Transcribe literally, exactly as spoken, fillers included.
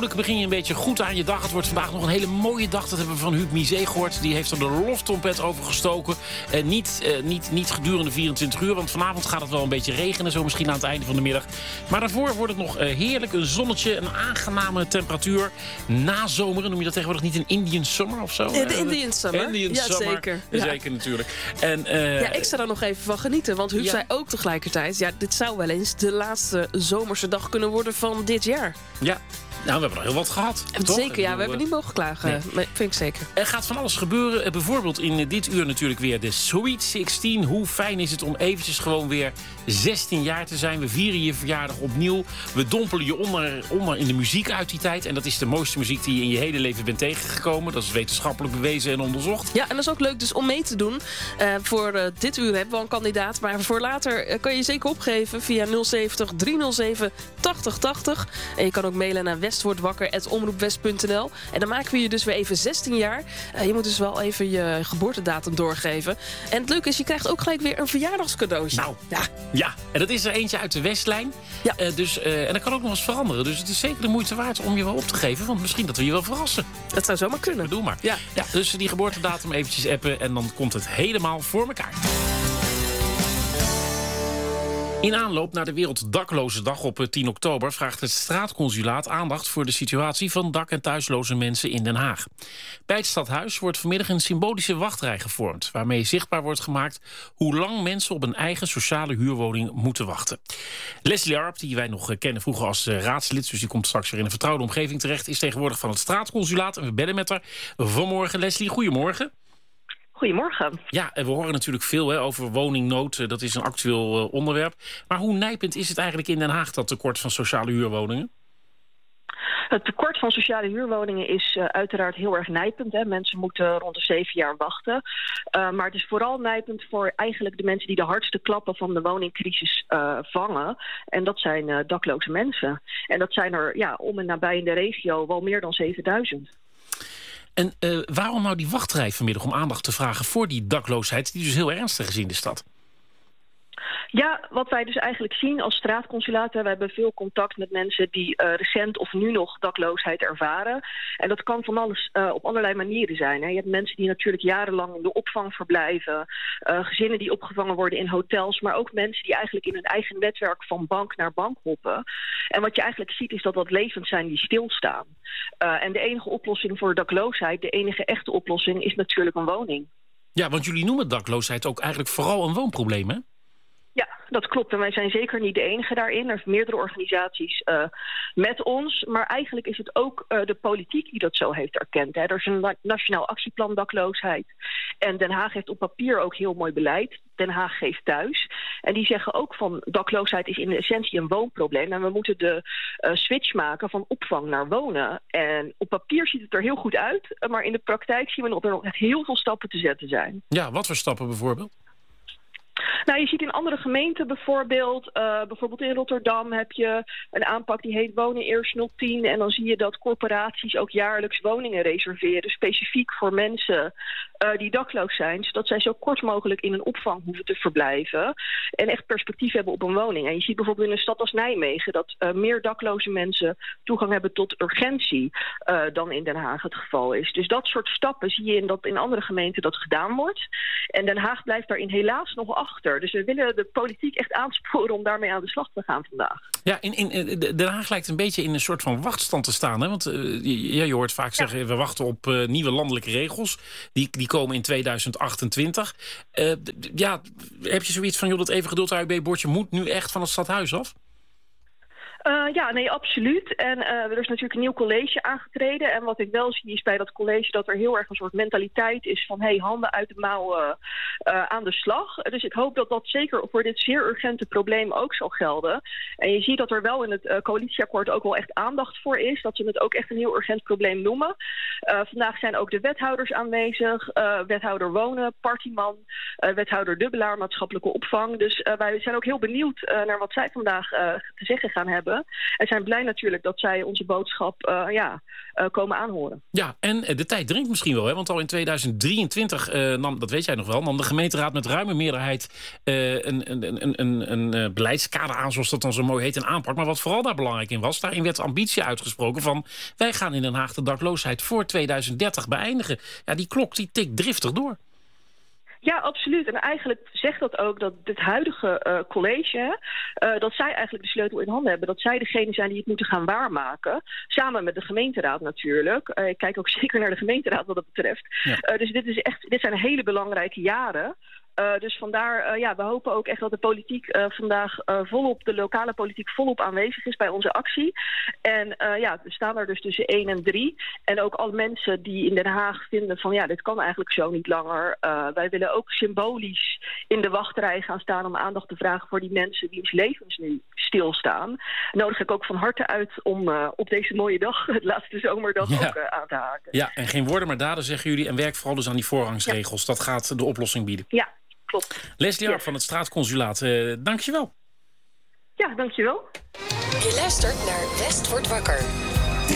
hopelijk begin je een beetje goed aan je dag. Het wordt vandaag nog een hele mooie dag. Dat hebben we van Huub Misé gehoord. Die heeft er de loftrompet over gestoken. Uh, niet, uh, niet, niet gedurende vierentwintig uur, want vanavond gaat het wel een beetje regenen. Zo misschien aan het einde van de middag. Maar daarvoor wordt het nog uh, heerlijk. Een zonnetje, een aangename temperatuur. Nazomeren, noem je dat tegenwoordig niet een Indian summer of zo? De Indian summer. Indian ja, summer. zeker. Ja. Zeker natuurlijk. En, uh, ja, ik sta daar nog even van genieten. Want Huub ja. zei ook tegelijkertijd... ja, dit zou wel eens de laatste zomerse dag kunnen worden van dit jaar. Ja. Nou, we hebben nog heel wat gehad. En zeker, ja. Bedoel, we hebben niet mogen klagen. Nee. Nee, vind ik zeker. Er gaat van alles gebeuren. Bijvoorbeeld in dit uur natuurlijk weer de Sweet zestien. Hoe fijn is het om eventjes gewoon weer zestien jaar te zijn. We vieren je verjaardag opnieuw. We dompelen je onder, onder in de muziek uit die tijd. En dat is de mooiste muziek die je in je hele leven bent tegengekomen. Dat is wetenschappelijk bewezen en onderzocht. Ja, en dat is ook leuk dus om mee te doen. Uh, voor uh, dit uur hebben we al een kandidaat. Maar voor later uh, kan je zeker opgeven via nul zeventig driehonderdzeven tachtig tachtig. En je kan ook mailen naar westwordwakker apenstaartje omroepwest punt n l. En dan maken we je dus weer even zestien jaar. Uh, je moet dus wel even je geboortedatum doorgeven. En het leuke is, je krijgt ook gelijk weer een verjaardagscadeautje. Nou, ja. Ja, en dat is er eentje uit de Westlijn. Ja. Uh, dus, uh, en dat kan ook nog eens veranderen. Dus het is zeker de moeite waard om je wel op te geven. Want misschien dat we je wel verrassen. Dat zou zomaar kunnen. Doe maar. Ja. Ja, dus die geboortedatum eventjes appen. En dan komt het helemaal voor elkaar. In aanloop naar de Werelddaklozendag op tien oktober... vraagt het straatconsulaat aandacht voor de situatie van dak- en thuisloze mensen in Den Haag. Bij het stadhuis wordt vanmiddag een symbolische wachtrij gevormd... waarmee zichtbaar wordt gemaakt hoe lang mensen op een eigen sociale huurwoning moeten wachten. Leslie Arp, die wij nog kennen vroeger als raadslid... dus die komt straks weer in een vertrouwde omgeving terecht... is tegenwoordig van het straatconsulaat en we bellen met haar vanmorgen. Leslie, goedemorgen. Goedemorgen. Ja, en we horen natuurlijk veel hè, over woningnood. Dat is een actueel uh, onderwerp. Maar hoe nijpend is het eigenlijk in Den Haag, dat tekort van sociale huurwoningen? Het tekort van sociale huurwoningen is uh, uiteraard heel erg nijpend. Hè. Mensen moeten rond de zeven jaar wachten. Uh, maar het is vooral nijpend voor eigenlijk de mensen die de hardste klappen van de woningcrisis uh, vangen. En dat zijn uh, dakloze mensen. En dat zijn er ja, om en nabij in de regio wel meer dan zevenduizend. En uh, waarom nou die wachtrij vanmiddag om aandacht te vragen voor die dakloosheid... die dus heel ernstig is in de stad? Ja, wat wij dus eigenlijk zien als straatconsulaat... we hebben veel contact met mensen die uh, recent of nu nog dakloosheid ervaren. En dat kan van alles uh, op allerlei manieren zijn. Hè. Je hebt mensen die natuurlijk jarenlang in de opvang verblijven... Uh, gezinnen die opgevangen worden in hotels... maar ook mensen die eigenlijk in hun eigen netwerk van bank naar bank hoppen. En wat je eigenlijk ziet is dat dat levens zijn die stilstaan. Uh, en de enige oplossing voor dakloosheid, de enige echte oplossing... is natuurlijk een woning. Ja, want jullie noemen dakloosheid ook eigenlijk vooral een woonprobleem, hè? Ja, dat klopt. En wij zijn zeker niet de enige daarin. Er zijn meerdere organisaties uh, met ons. Maar eigenlijk is het ook uh, de politiek die dat zo heeft erkend. Hè. Er is een na- nationaal actieplan dakloosheid. En Den Haag heeft op papier ook heel mooi beleid. Den Haag geeft thuis. En die zeggen ook van dakloosheid is in de essentie een woonprobleem. En we moeten de uh, switch maken van opvang naar wonen. En op papier ziet het er heel goed uit. Maar in de praktijk zien we dat er nog echt heel veel stappen te zetten zijn. Ja, wat voor stappen bijvoorbeeld? Nou, je ziet in andere gemeenten bijvoorbeeld, uh, bijvoorbeeld in Rotterdam heb je een aanpak die heet Wonen Eerst nul tien. En dan zie je dat corporaties ook jaarlijks woningen reserveren, specifiek voor mensen uh, die dakloos zijn. Zodat zij zo kort mogelijk in een opvang hoeven te verblijven en echt perspectief hebben op een woning. En je ziet bijvoorbeeld in een stad als Nijmegen dat uh, meer dakloze mensen toegang hebben tot urgentie uh, dan in Den Haag het geval is. Dus dat soort stappen zie je in dat in andere gemeenten dat gedaan wordt. En Den Haag blijft daarin helaas nog achter. Dus we willen de politiek echt aansporen om daarmee aan de slag te gaan vandaag. Ja, in, in, Den Haag lijkt een beetje in een soort van wachtstand te staan. Hè? Want uh, je, je hoort vaak ja. zeggen, we wachten op uh, nieuwe landelijke regels. Die, die komen in tweeduizend achtentwintig. Uh, d- ja, heb je zoiets van, joh, dat even geduld A U B-bordje moet nu echt van het stadhuis af? Uh, ja, nee, absoluut. En uh, er is natuurlijk een nieuw college aangetreden. En wat ik wel zie is bij dat college dat er heel erg een soort mentaliteit is van hey, handen uit de mouwen uh, aan de slag. Dus ik hoop dat dat zeker voor dit zeer urgente probleem ook zal gelden. En je ziet dat er wel in het uh, coalitieakkoord ook wel echt aandacht voor is. Dat ze het ook echt een heel urgent probleem noemen. Uh, vandaag zijn ook de wethouders aanwezig. Uh, wethouder Wonen, Partyman, uh, wethouder Dubbelaar, maatschappelijke opvang. Dus uh, wij zijn ook heel benieuwd uh, naar wat zij vandaag uh, te zeggen gaan hebben. hebben. En zijn blij natuurlijk dat zij onze boodschap uh, ja, uh, komen aanhoren. Ja, en de tijd dringt misschien wel, hè? Want al in tweeduizend drieëntwintig, uh, nam, dat weet jij nog wel, nam de gemeenteraad met ruime meerderheid uh, een, een, een, een, een, een beleidskader aan, zoals dat dan zo mooi heet, een aanpak. Maar wat vooral daar belangrijk in was, daarin werd ambitie uitgesproken van wij gaan in Den Haag de dakloosheid voor tweeduizend dertig beëindigen. Ja, die klok die tikt driftig door. Ja, absoluut. En eigenlijk zegt dat ook dat dit huidige uh, college, uh, dat zij eigenlijk de sleutel in handen hebben. Dat zij degene zijn die het moeten gaan waarmaken. Samen met de gemeenteraad natuurlijk. Uh, ik kijk ook zeker naar de gemeenteraad wat dat betreft. Ja. Uh, dus dit, is echt, dit zijn hele belangrijke jaren. Uh, dus vandaar, uh, ja, we hopen ook echt dat de politiek uh, vandaag uh, volop, de lokale politiek volop aanwezig is bij onze actie. En uh, ja, we staan er dus tussen één en drie. En ook alle mensen die in Den Haag vinden van ja, dit kan eigenlijk zo niet langer. Uh, wij willen ook symbolisch in de wachtrij gaan staan om aandacht te vragen voor die mensen wiens levens nu stilstaan. Nodig ik ook van harte uit om uh, op deze mooie dag, het laatste zomerdag, ja. ook uh, aan te haken. Ja, en geen woorden maar daden zeggen jullie en werk vooral dus aan die voorrangsregels. Ja. Dat gaat de oplossing bieden. Ja. Klopt. Leslie Arp van het straatconsulaat, uh, dank je wel. Ja, dank je wel. Je luistert naar West wordt wakker.